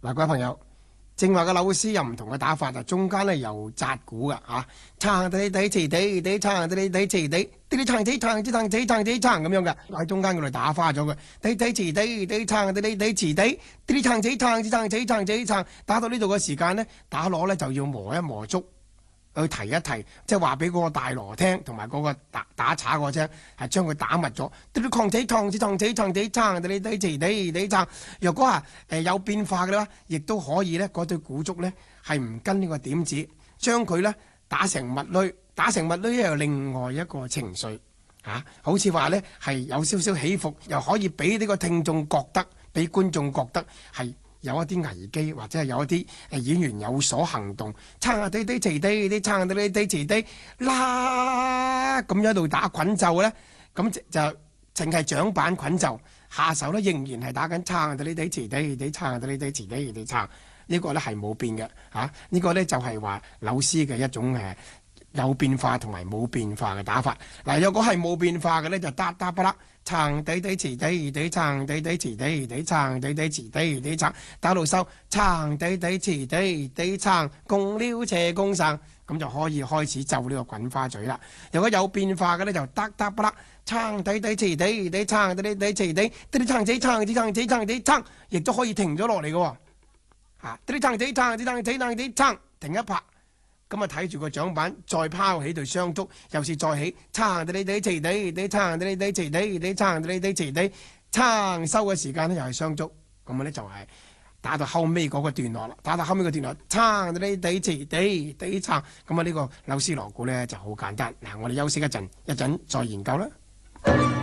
嗱，各位朋友，正話嘅柳絲有唔同嘅打法啊，中間咧有紮鼓噶嚇，撐地地遲地地撐地地遲地，啲撐起撐起撐起撐起撐咁樣嘅，喺中間嗰度打花咗佢，地地遲地地撐地地地遲地，啲撐起撐起撐起撐起撐，打到呢度嘅時間咧，打鑼咧就要磨一磨足。去提一提，即係話俾嗰個大鑼聽，同埋嗰個打岔個聲，係將佢打密咗。啲抗體抗子抗子抗子撐地地遲地地撐。若果係有變化嘅話，亦都可以咧，嗰對鼓足咧係唔跟呢個點子，將佢咧打成密律，打成密律又另外一個情緒嚇，好似話咧係有少少起伏，又可以俾呢個聽眾覺得，俾觀眾覺得係。有一啲危機，或者係有一啲演員有所行動，撐下地地遲地地撐下地地遲地啦，咁喺度打滾奏咧，咁就淨係掌板滾奏，下手咧仍然係打緊撐下地地遲地地撐下地地遲地地撐，呢個咧係冇變嘅嚇，呢個咧就係話柳絲嘅一種有變化同埋冇變化嘅打法。嗱，如果係冇變化嘅咧，就嗒嗒不啦。撐地地遲地地撐地地遲地地撐地地遲地地撐，打到收撐地地遲地地撐，共撩斜共上，咁就可以開始奏呢個滾花嘴啦。如果有變化嘅咧，就嗒嗒不啦，撐地地遲地地撐地地遲地地撐起撐起撐起撐起撐，亦都可以停咗落嚟嘅喎。嚇，地撐起撐起撐起撐起撐，停一拍。咁啊睇住個掌板，再拋起對雙足，又是再起，撐地地遲地地撐地地遲地地撐地地遲地撐，收嘅時間咧又係雙足，咁咧就係打到後尾嗰個段落啦。打到後尾個段落，撐地地遲地地撐，咁啊呢個柳絲鑼鼓咧就好簡單。嗱，我哋休息一陣再研究啦。